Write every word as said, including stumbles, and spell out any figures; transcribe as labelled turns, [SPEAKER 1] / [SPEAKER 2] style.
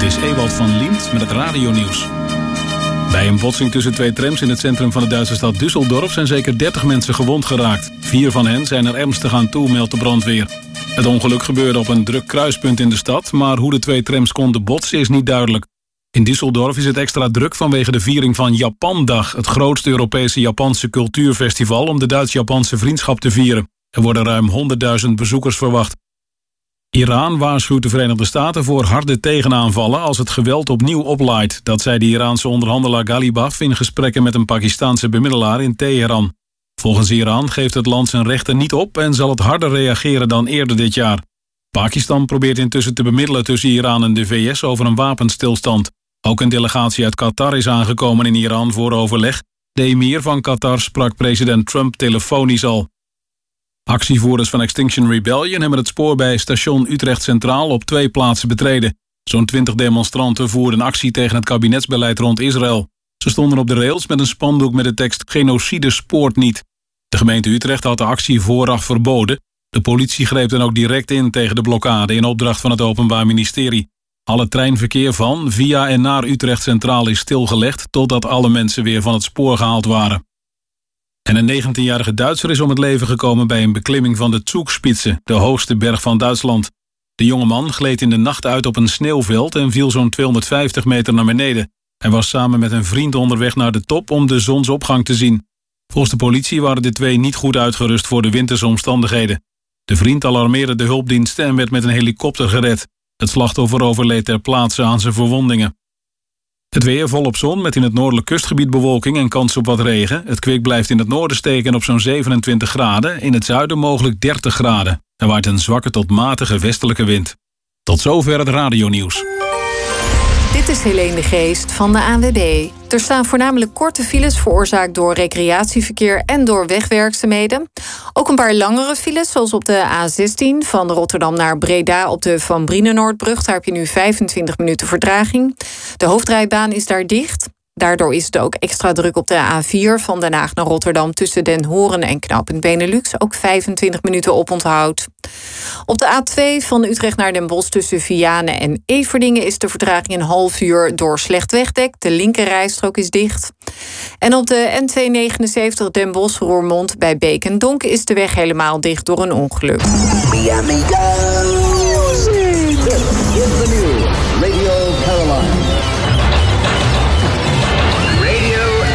[SPEAKER 1] Dit is Ewald van Liemt met het radionieuws. Bij een botsing tussen twee trams in het centrum van de Duitse stad Düsseldorf zijn zeker dertig mensen gewond geraakt. Vier van hen zijn er ernstig aan toe, meldt de brandweer. Het ongeluk gebeurde op een druk kruispunt in de stad, maar hoe de twee trams konden botsen is niet duidelijk. In Düsseldorf is het extra druk vanwege de viering van Japandag, het grootste Europese Japanse cultuurfestival om de Duits-Japanse vriendschap te vieren. Er worden ruim honderdduizend bezoekers verwacht. Iran waarschuwt de Verenigde Staten voor harde tegenaanvallen als het geweld opnieuw oplaait. Dat zei de Iraanse onderhandelaar Ghalibaf in gesprekken met een Pakistaanse bemiddelaar in Teheran. Volgens Iran geeft het land zijn rechten niet op en zal het harder reageren dan eerder dit jaar. Pakistan probeert intussen te bemiddelen tussen Iran en de V S over een wapenstilstand. Ook een delegatie uit Qatar is aangekomen in Iran voor overleg. De emir van Qatar sprak president Trump telefonisch al. Actievoerders van Extinction Rebellion hebben het spoor bij station Utrecht Centraal op twee plaatsen betreden. Zo'n twintig demonstranten voerden actie tegen het kabinetsbeleid rond Israël. Ze stonden op de rails met een spandoek met de tekst genocide spoort niet. De gemeente Utrecht had de actie vooraf verboden. De politie greep dan ook direct in tegen de blokkade in opdracht van het Openbaar Ministerie. Alle treinverkeer van, via en naar Utrecht Centraal is stilgelegd totdat alle mensen weer van het spoor gehaald waren. En een negentienjarige Duitser is om het leven gekomen bij een beklimming van de Zugspitze, de hoogste berg van Duitsland. De jonge man gleed in de nacht uit op een sneeuwveld en viel zo'n tweehonderdvijftig meter naar beneden. Hij was samen met een vriend onderweg naar de top om de zonsopgang te zien. Volgens de politie waren de twee niet goed uitgerust voor de winterse omstandigheden. De vriend alarmeerde de hulpdiensten en werd met een helikopter gered. Het slachtoffer overleed ter plaatse aan zijn verwondingen. Het weer volop zon met in het noordelijk kustgebied bewolking en kans op wat regen. Het kwik blijft in het noorden steken op zo'n zevenentwintig graden. In het zuiden mogelijk dertig graden. Er waait een zwakke tot matige westelijke wind. Tot zover het radionieuws.
[SPEAKER 2] Dit is Helene de Geest van de A N W B. Er staan voornamelijk korte files veroorzaakt door recreatieverkeer en door wegwerkzaamheden. Ook een paar langere files, zoals op de A zestien van Rotterdam naar Breda op de Van Brienenoordbrug. Daar heb je nu vijfentwintig minuten vertraging. De hoofdrijbaan is daar dicht. Daardoor is het ook extra druk op de A vier van Den Haag naar Rotterdam tussen Den Horen en knooppunt Benelux. Ook vijfentwintig minuten oponthoud. Op de A twee van Utrecht naar Den Bosch tussen Vianen en Everdingen is de vertraging een half uur door slecht wegdek. De linkerrijstrook is dicht. En op de N tweehonderdnegenenzeventig Den Bosch-Roermond bij Beek en Donk is de weg helemaal dicht door een ongeluk.
[SPEAKER 3] Miami Girls. This is the new Radio Caroline.